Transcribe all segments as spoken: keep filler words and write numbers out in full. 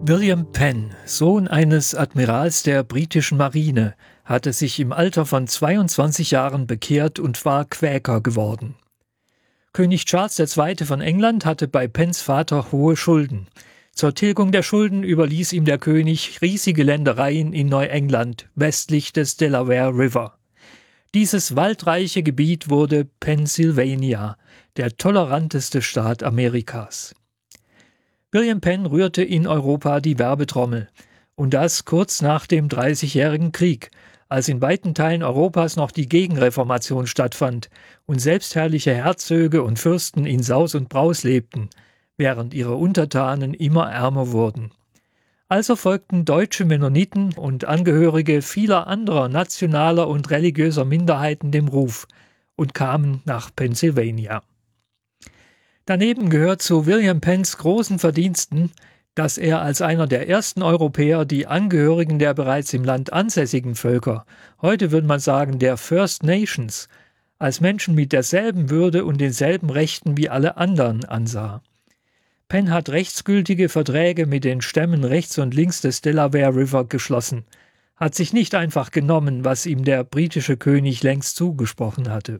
William Penn, Sohn eines Admirals der britischen Marine, hatte sich im Alter von zweiundzwanzig Jahren bekehrt und war Quäker geworden. König Charles der Zweite von England hatte bei Penns Vater hohe Schulden. Zur Tilgung der Schulden überließ ihm der König riesige Ländereien in Neuengland, westlich des Delaware River. Dieses waldreiche Gebiet wurde Pennsylvania, der toleranteste Staat Amerikas. William Penn rührte in Europa die Werbetrommel. Und das kurz nach dem Dreißigjährigen Krieg, als in weiten Teilen Europas noch die Gegenreformation stattfand und selbstherrliche Herzöge und Fürsten in Saus und Braus lebten, während ihre Untertanen immer ärmer wurden. Also folgten deutsche Mennoniten und Angehörige vieler anderer nationaler und religiöser Minderheiten dem Ruf und kamen nach Pennsylvania. Daneben gehört zu William Penns großen Verdiensten, dass er als einer der ersten Europäer die Angehörigen der bereits im Land ansässigen Völker, heute würde man sagen der First Nations, als Menschen mit derselben Würde und denselben Rechten wie alle anderen ansah. Penn hat rechtsgültige Verträge mit den Stämmen rechts und links des Delaware River geschlossen, hat sich nicht einfach genommen, was ihm der britische König längst zugesprochen hatte.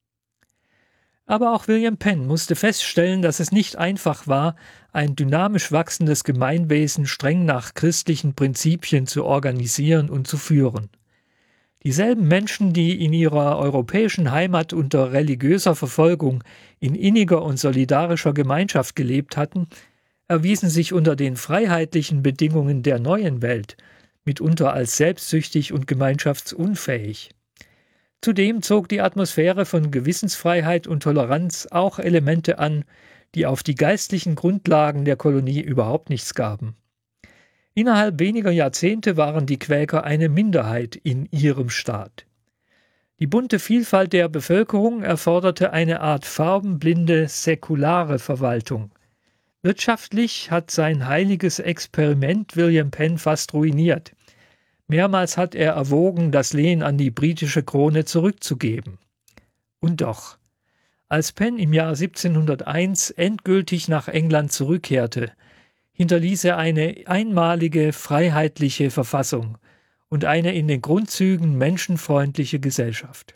Aber auch William Penn musste feststellen, dass es nicht einfach war, ein dynamisch wachsendes Gemeinwesen streng nach christlichen Prinzipien zu organisieren und zu führen. Dieselben Menschen, die in ihrer europäischen Heimat unter religiöser Verfolgung in inniger und solidarischer Gemeinschaft gelebt hatten, erwiesen sich unter den freiheitlichen Bedingungen der neuen Welt mitunter als selbstsüchtig und gemeinschaftsunfähig. Zudem zog die Atmosphäre von Gewissensfreiheit und Toleranz auch Elemente an, die auf die geistlichen Grundlagen der Kolonie überhaupt nichts gaben. Innerhalb weniger Jahrzehnte waren die Quäker eine Minderheit in ihrem Staat. Die bunte Vielfalt der Bevölkerung erforderte eine Art farbenblinde, säkulare Verwaltung. Wirtschaftlich hat sein heiliges Experiment William Penn fast ruiniert. Mehrmals hat er erwogen, das Lehen an die britische Krone zurückzugeben. Und doch, als Penn im Jahr siebzehnhunderteins endgültig nach England zurückkehrte, hinterließ er eine einmalige, freiheitliche Verfassung und eine in den Grundzügen menschenfreundliche Gesellschaft.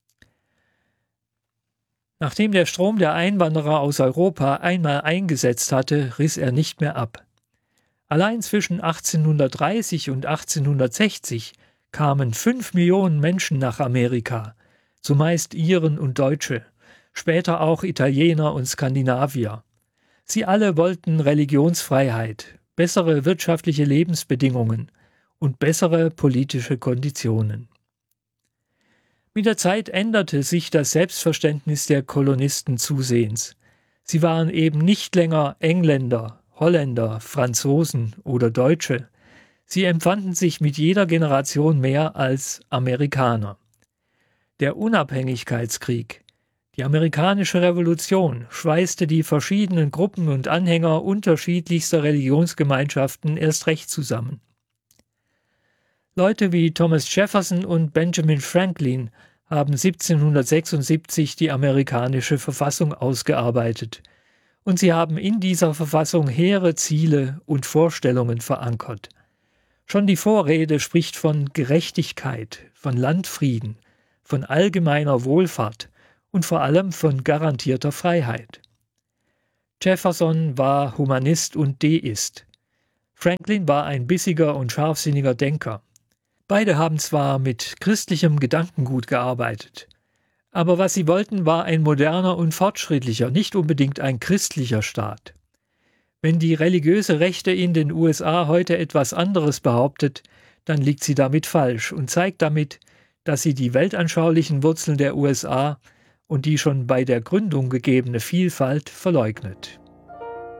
Nachdem der Strom der Einwanderer aus Europa einmal eingesetzt hatte, riss er nicht mehr ab. Allein zwischen achtzehnhundertdreißig und achtzehnhundertsechzig kamen fünf Millionen Menschen nach Amerika, zumeist Iren und Deutsche, später auch Italiener und Skandinavier. Sie alle wollten Religionsfreiheit, bessere wirtschaftliche Lebensbedingungen und bessere politische Konditionen. Mit der Zeit änderte sich das Selbstverständnis der Kolonisten zusehends. Sie waren eben nicht länger Engländer, Holländer, Franzosen oder Deutsche. Sie empfanden sich mit jeder Generation mehr als Amerikaner. Der Unabhängigkeitskrieg, die amerikanische Revolution, schweißte die verschiedenen Gruppen und Anhänger unterschiedlichster Religionsgemeinschaften erst recht zusammen. Leute wie Thomas Jefferson und Benjamin Franklin haben siebzehnhundertsechsundsiebzig die amerikanische Verfassung ausgearbeitet. Und sie haben in dieser Verfassung hehre Ziele und Vorstellungen verankert. Schon die Vorrede spricht von Gerechtigkeit, von Landfrieden, von allgemeiner Wohlfahrt und vor allem von garantierter Freiheit. Jefferson war Humanist und Deist. Franklin war ein bissiger und scharfsinniger Denker. Beide haben zwar mit christlichem Gedankengut gearbeitet, aber was sie wollten, war ein moderner und fortschrittlicher, nicht unbedingt ein christlicher Staat. Wenn die religiöse Rechte in den U S A heute etwas anderes behauptet, dann liegt sie damit falsch und zeigt damit, dass sie die weltanschaulichen Wurzeln der U S A und die schon bei der Gründung gegebene Vielfalt verleugnet.